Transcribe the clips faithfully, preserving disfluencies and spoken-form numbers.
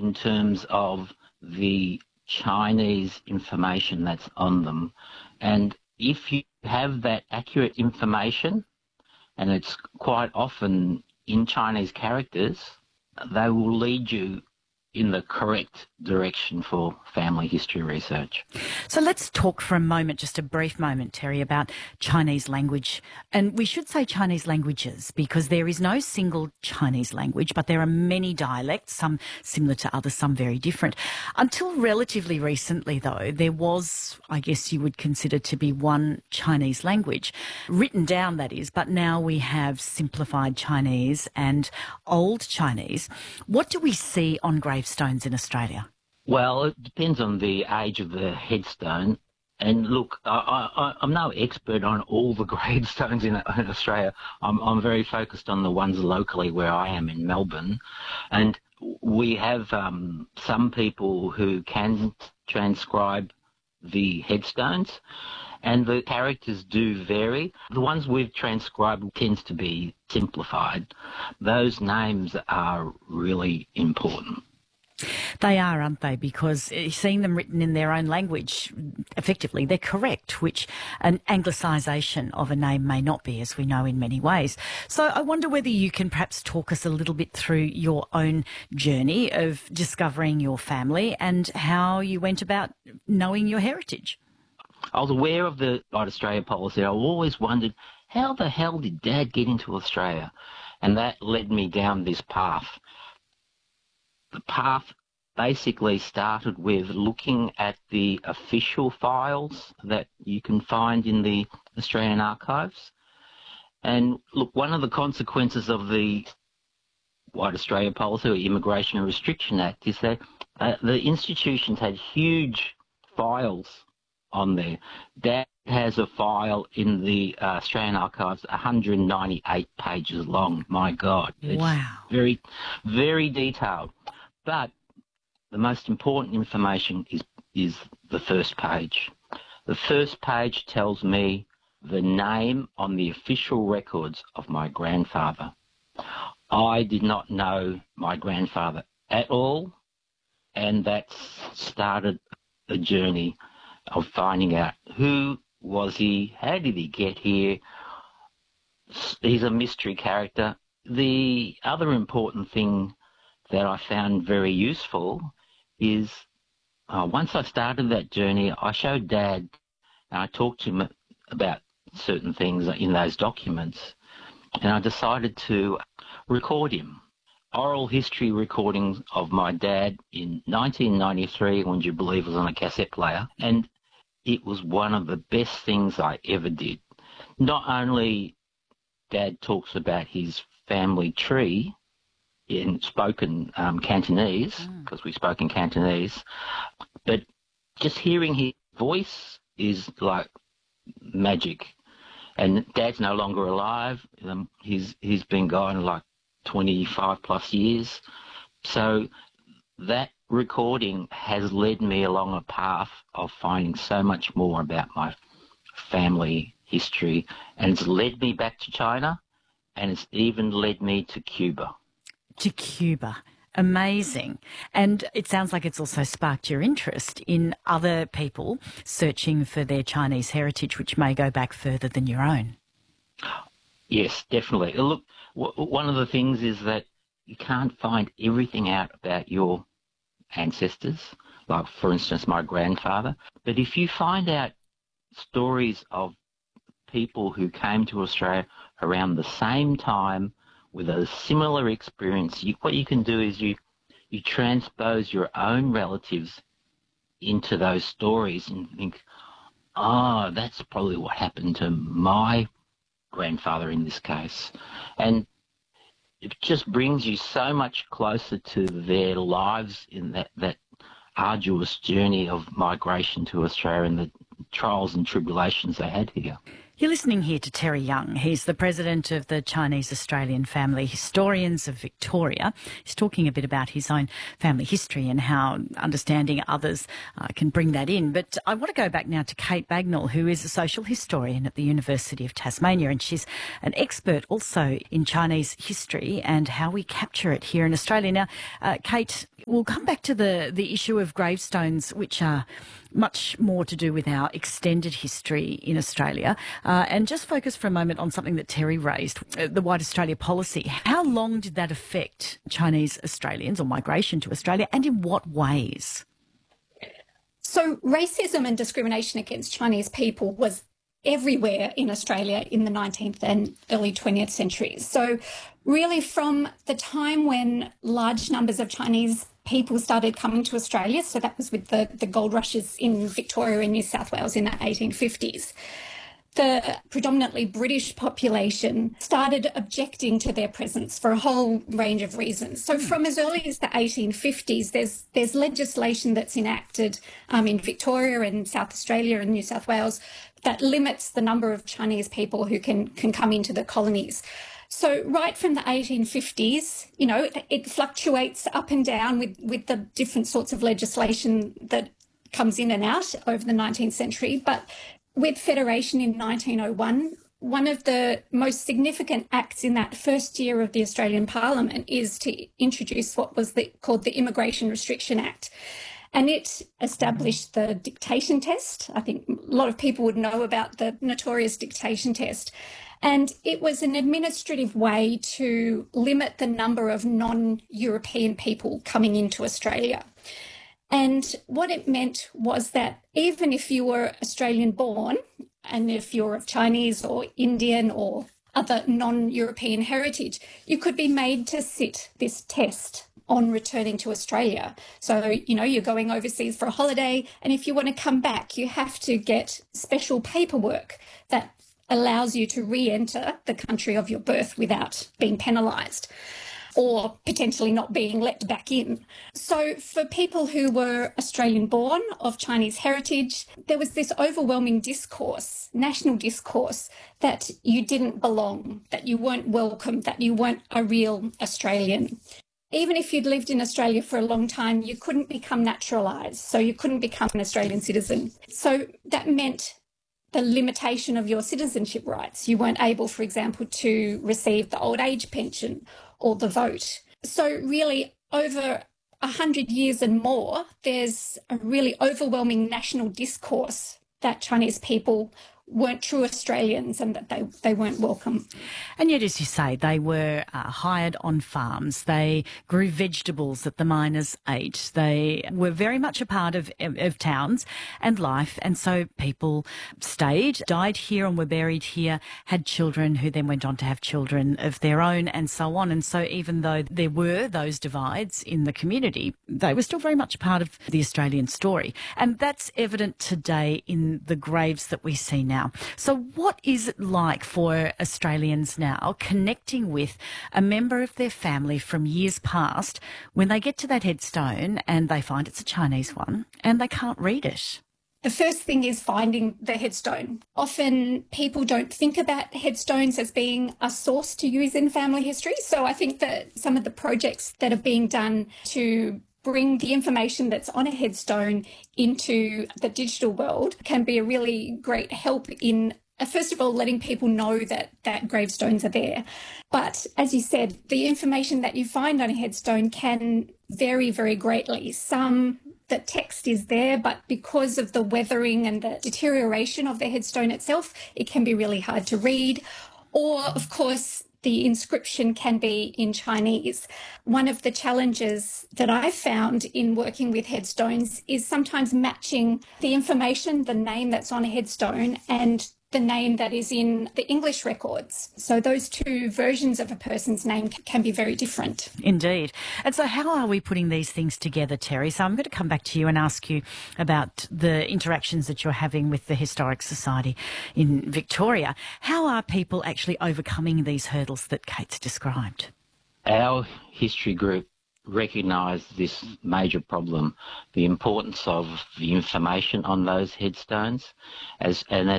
in terms of the Chinese information that's on them. And if you have that accurate information, and it's quite often in Chinese characters, they will lead you in the correct direction for family history research. So let's talk for a moment, just a brief moment, Terry, about Chinese language. And we should say Chinese languages because there is no single Chinese language, but there are many dialects, some similar to others, some very different. Until relatively recently, though, there was, I guess you would consider to be one Chinese language, written down that is, but now we have simplified Chinese and Old Chinese. What do we see on gravestones in Australia? Well, it depends on the age of the headstone. And look, I, I, I'm no expert on all the gravestones in, in Australia. I'm, I'm very focused on the ones locally where I am in Melbourne. And we have um, some people who can transcribe the headstones, and the characters do vary. The ones we've transcribed tends to be simplified. Those names are really important. They are, aren't they? Because seeing them written in their own language, effectively, they're correct, which an anglicisation of a name may not be, as we know in many ways. So I wonder whether you can perhaps talk us a little bit through your own journey of discovering your family and how you went about knowing your heritage. I was aware of the White Australia policy. I always wondered, how the hell did Dad get into Australia? And that led me down this path. The path basically started with looking at the official files that you can find in the Australian archives. And look, one of the consequences of the White Australia policy, or Immigration and Restriction Act, is that uh, the institutions had huge files on there. Dad has a file in the uh, Australian archives, one hundred ninety-eight pages long. My God. It's wow. Very, very detailed. But the most important information is, is the first page. The first page tells me the name on the official records of my grandfather. I did not know my grandfather at all, and that started a journey of finding out who was he, how did he get here. He's a mystery character. The other important thing that I found very useful is uh, once I started that journey, I showed Dad and I talked to him about certain things in those documents, and I decided to record him. Oral history recordings of my dad in nineteen ninety-three, when you believe, was on a cassette player, and it was one of the best things I ever did. Not only Dad talks about his family tree in spoken um, Cantonese, because mm. we spoke in Cantonese, but just hearing his voice is like magic. And Dad's no longer alive. Um, he's he's been gone like twenty-five plus years. So that recording has led me along a path of finding so much more about my family history, and it's led me back to China, and it's even led me to Cuba. To Cuba. Amazing. And it sounds like it's also sparked your interest in other people searching for their Chinese heritage, which may go back further than your own. Yes, definitely. Look, w- one of the things is that you can't find everything out about your ancestors, like, for instance, my grandfather. But if you find out stories of people who came to Australia around the same time with a similar experience, you, what you can do is you you transpose your own relatives into those stories and think, oh, that's probably what happened to my grandfather in this case. And it just brings you so much closer to their lives in that, that arduous journey of migration to Australia and the trials and tribulations they had here. You're listening here to Terry Young. He's the president of the Chinese Australian Family Historians of Victoria. He's talking a bit about his own family history and how understanding others uh, can bring that in. But I want to go back now to Kate Bagnall, who is a social historian at the University of Tasmania, and she's an expert also in Chinese history and how we capture it here in Australia. Now, uh, Kate, we'll come back to the, the issue of gravestones, which are much more to do with our extended history in Australia, uh, and just focus for a moment on something that Terry raised, uh, the White Australia policy. How long did that affect Chinese Australians or migration to Australia, and in what ways? So racism and discrimination against Chinese people was everywhere in Australia in the nineteenth and early twentieth centuries. So really from the time when large numbers of Chinese people started coming to Australia, so that was with the, the gold rushes in Victoria and New South Wales in the eighteen fifties, the predominantly British population started objecting to their presence for a whole range of reasons. So from as early as the eighteen fifties, there's there's legislation that's enacted um, in Victoria and South Australia and New South Wales that limits the number of Chinese people who can, can come into the colonies. So right from the eighteen fifties, you know, it, it fluctuates up and down with, with the different sorts of legislation that comes in and out over the nineteenth century. But with Federation in nineteen oh one, one of the most significant acts in that first year of the Australian Parliament is to introduce what was the, called the Immigration Restriction Act. And it established the dictation test. I think a lot of people would know about the notorious dictation test. And it was an administrative way to limit the number of non-European people coming into Australia. And what it meant was that even if you were Australian born, and if you're of Chinese or Indian or other non-European heritage, you could be made to sit this test on returning to Australia. So, you know, you're going overseas for a holiday, and if you want to come back, you have to get special paperwork that allows you to re-enter the country of your birth without being penalised or potentially not being let back in. So for people who were Australian born of Chinese heritage, there was this overwhelming discourse, national discourse, that you didn't belong, that you weren't welcome, that you weren't a real Australian. Even if you'd lived in Australia for a long time, you couldn't become naturalised, so you couldn't become an Australian citizen. So that meant the limitation of your citizenship rights. You weren't able, for example, to receive the old age pension or the vote. So really, over a hundred years and more, there's a really overwhelming national discourse that Chinese people weren't true Australians and that they, they weren't welcome. And yet, as you say, they were uh, hired on farms. They grew vegetables that the miners ate. They were very much a part of, of, of towns and life. And so people stayed, died here and were buried here, had children who then went on to have children of their own and so on. And so even though there were those divides in the community, they were still very much a part of the Australian story. And that's evident today in the graves that we see now. So what is it like for Australians now connecting with a member of their family from years past when they get to that headstone and they find it's a Chinese one and they can't read it? The first thing is finding the headstone. Often people don't think about headstones as being a source to use in family history. So I think that some of the projects that are being done to bring the information that's on a headstone into the digital world can be a really great help in, uh, first of all, letting people know that, that gravestones are there. But as you said, the information that you find on a headstone can vary very greatly. Some, the text is there, but because of the weathering and the deterioration of the headstone itself, it can be really hard to read. Or, of course, the inscription can be in Chinese. One of the challenges that I've found in working with headstones is sometimes matching the information, the name that's on a headstone, and the name that is in the English records. So those two versions of a person's name can be very different. Indeed. And so how are we putting these things together, Terry? So I'm going to come back to you and ask you about the interactions that you're having with the Historic Society in Victoria. How are people actually overcoming these hurdles that Kate's described? Our history group recognised this major problem, the importance of the information on those headstones, as and as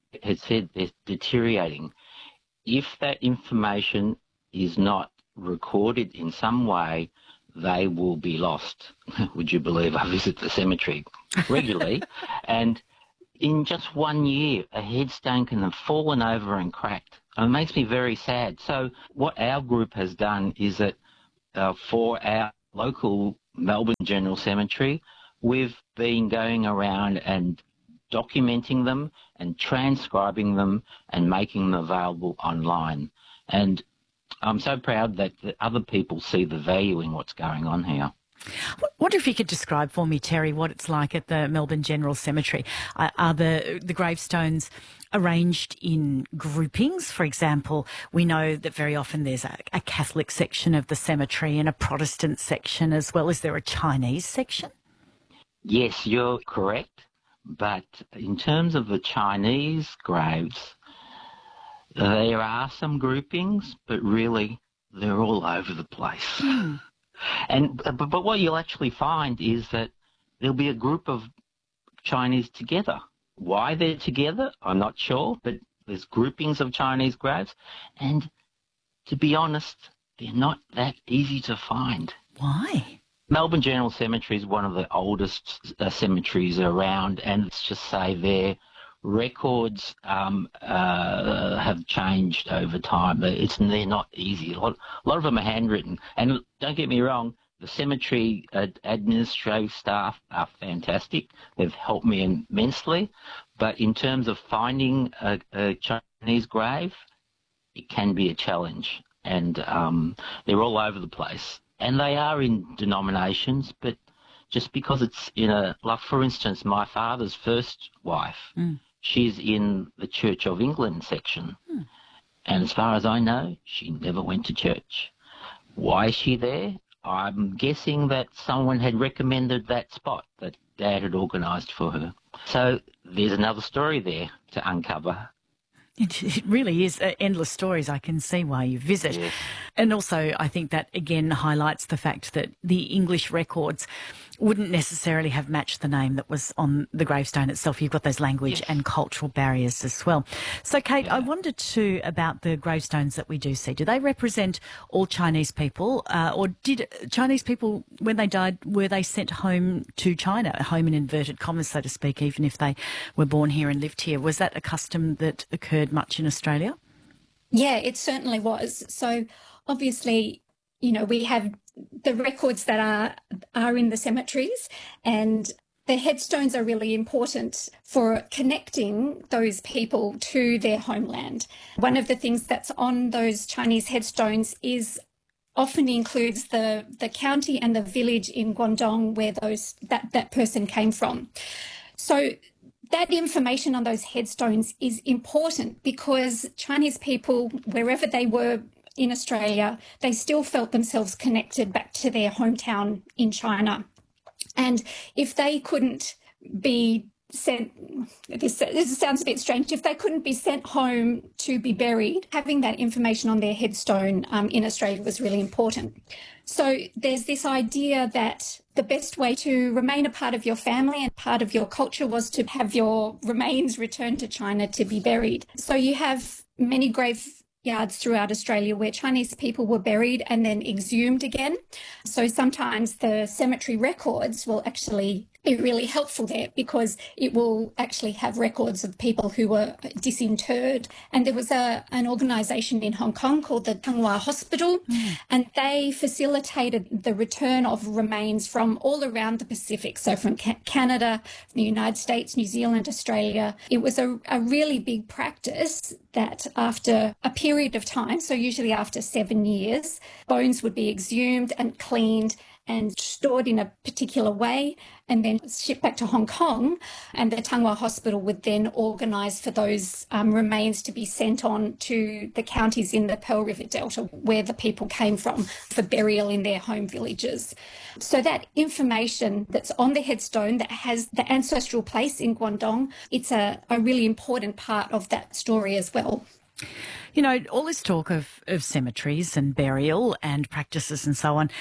has said they're deteriorating. If that information is not recorded in some way, they will be lost. Would you believe I visit the cemetery regularly? And in just one year, a headstone can have fallen over and cracked. And it makes me very sad. So what our group has done is that uh, for our local Melbourne General Cemetery, we've been going around and documenting them and transcribing them and making them available online. And I'm so proud that the other people see the value in what's going on here. I wonder if you could describe for me, Terry, what it's like at the Melbourne General Cemetery. Uh, are the the gravestones arranged in groupings? For example, we know that very often there's a, a Catholic section of the cemetery and a Protestant section as well. Is there a Chinese section? Yes, you're correct. But in terms of the Chinese graves, there are some groupings, but really they're all over the place. Mm. And but, but what you'll actually find is that there'll be a group of Chinese together. Why they're together, I'm not sure, but there's groupings of Chinese graves. And to be honest, they're not that easy to find. Why? Melbourne General Cemetery is one of the oldest uh, cemeteries around, and let's just say their records um, uh, have changed over time. It's they're not easy. A lot, a lot of them are handwritten. And don't get me wrong, the cemetery uh, administrative staff are fantastic. They've helped me immensely. But in terms of finding a, a Chinese grave, it can be a challenge. And um, they're all over the place. And they are in denominations, but just because it's in a, like for instance, my father's first wife, mm. she's in the Church of England section. Mm. And as far as I know, she never went to church. Why is she there? I'm guessing that someone had recommended that spot that Dad had organised for her. So there's another story there to uncover. It really is uh, endless stories. I can see why you visit. Yeah. And also I think that again highlights the fact that the English records wouldn't necessarily have matched the name that was on the gravestone itself. You've got those language yes. and cultural barriers as well. So, Kate, yeah. I wondered too about the gravestones that we do see. Do they represent all Chinese people uh, or did Chinese people, when they died, were they sent home to China, home in inverted commas, so to speak, even if they were born here and lived here? Was that a custom that occurred much in Australia? Yeah, it certainly was. So obviously, you know, we have the records that are are in the cemeteries, and the headstones are really important for connecting those people to their homeland. One of the things that's on those Chinese headstones is often includes the, the county and the village in Guangdong where those that, that person came from. So that information on those headstones is important because Chinese people, wherever they were in Australia, they still felt themselves connected back to their hometown in China. And if they couldn't be sent, this, this sounds a bit strange, if they couldn't be sent home to be buried, having that information on their headstone um, in Australia was really important. So there's this idea that the best way to remain a part of your family and part of your culture was to have your remains returned to China to be buried. So you have many graveyards throughout Australia where Chinese people were buried and then exhumed again. So sometimes the cemetery records will actually be really helpful there because it will actually have records of people who were disinterred. And there was a an organisation in Hong Kong called the Tsinghua Hospital, mm. and they facilitated the return of remains from all around the Pacific, so from ca- Canada, the United States, New Zealand, Australia. It was a, a really big practice that after a period of time, so usually after seven years, bones would be exhumed and cleaned and stored in a particular way and then shipped back to Hong Kong. And the Tsinghua Hospital would then organise for those um, remains to be sent on to the counties in the Pearl River Delta where the people came from for burial in their home villages. So that information that's on the headstone that has the ancestral place in Guangdong, it's a, a really important part of that story as well. You know, all this talk of, of cemeteries and burial and practices and so on,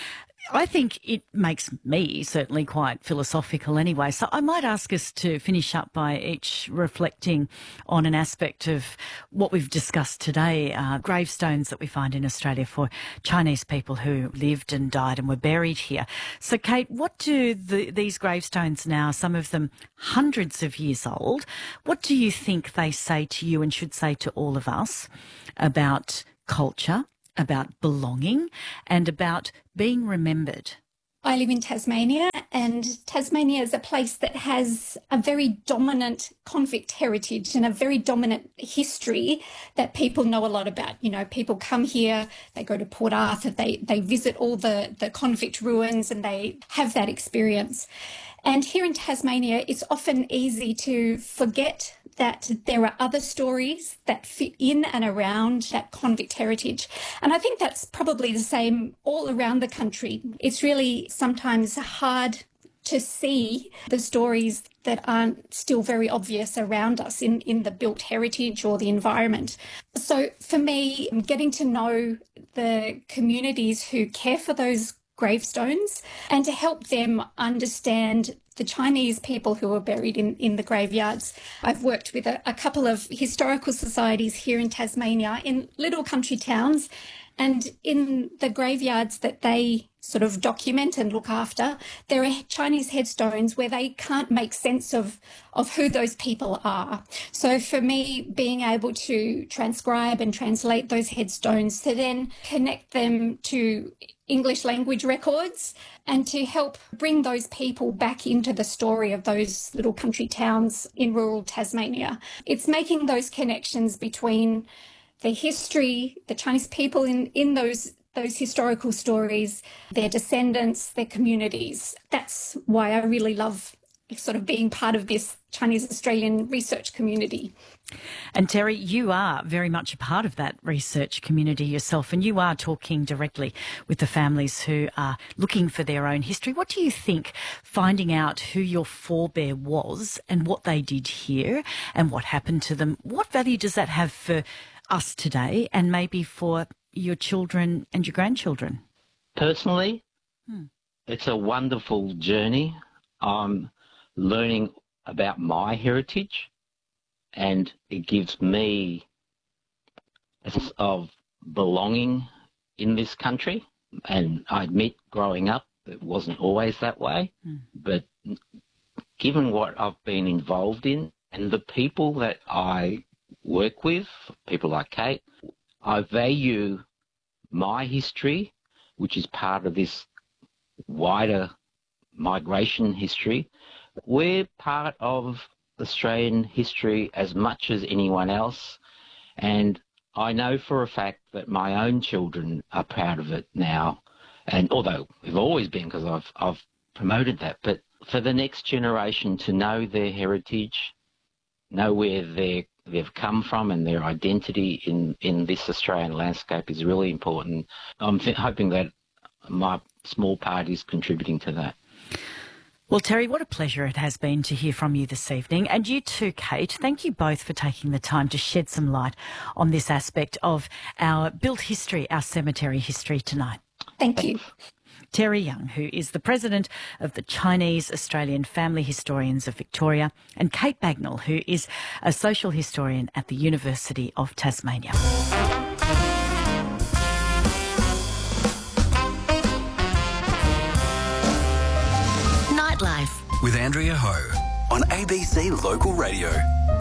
I think it makes me certainly quite philosophical anyway. So I might ask us to finish up by each reflecting on an aspect of what we've discussed today, uh, gravestones that we find in Australia for Chinese people who lived and died and were buried here. So, Kate, what do the, these gravestones now, some of them hundreds of years old, what do you think they say to you and should say to all of us about culture, about belonging, and about being remembered? I live in Tasmania, and Tasmania is a place that has a very dominant convict heritage and a very dominant history that people know a lot about. You know, people come here, they go to Port Arthur, they, they visit all the, the convict ruins, and they have that experience. And here in Tasmania, it's often easy to forget that there are other stories that fit in and around that convict heritage. And I think that's probably the same all around the country. It's really sometimes hard to see the stories that aren't still very obvious around us in, in the built heritage or the environment. So for me, getting to know the communities who care for those gravestones and to help them understand the Chinese people who are buried in, in the graveyards. I've worked with a, a couple of historical societies here in Tasmania in little country towns, and in the graveyards that they sort of document and look after, there are Chinese headstones where they can't make sense of, of who those people are. So for me, being able to transcribe and translate those headstones to then connect them to English language records and to help bring those people back into the story of those little country towns in rural Tasmania. It's making those connections between the history, the Chinese people in, in those those historical stories, their descendants, their communities. That's why I really love sort of being part of this Chinese Australian research community. And Terry, you are very much a part of that research community yourself, and you are talking directly with the families who are looking for their own history. What do you think, finding out who your forebear was and what they did here and what happened to them, what value does that have for us today and maybe for your children and your grandchildren? Personally, hmm. it's a wonderful journey. I'm learning about my heritage, and it gives me a sense of belonging in this country. And I admit, growing up, it wasn't always that way. Hmm. But given what I've been involved in and the people that I work with, people like Kate, I value my history, which is part of this wider migration history. We're part of Australian history as much as anyone else, and I know for a fact that my own children are proud of it now, and although we've always been, because I've, I've promoted that, but for the next generation to know their heritage, know where they're they've come from and their identity in, in this Australian landscape is really important. I'm th- hoping that my small part is contributing to that. Well, Terry, what a pleasure it has been to hear from you this evening. And you too, Kate. Thank you both for taking the time to shed some light on this aspect of our built history, our cemetery history tonight. Thank you. Terry Young, who is the president of the Chinese Australian Family Historians of Victoria, and Kate Bagnall, who is a social historian at the University of Tasmania. Nightlife with Andrea Ho on A B C Local Radio.